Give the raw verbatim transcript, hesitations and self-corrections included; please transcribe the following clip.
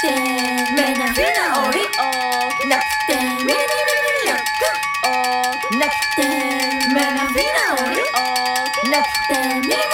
てメナフィナオリなくてミニミニミラックなくてメナフィナオリなくて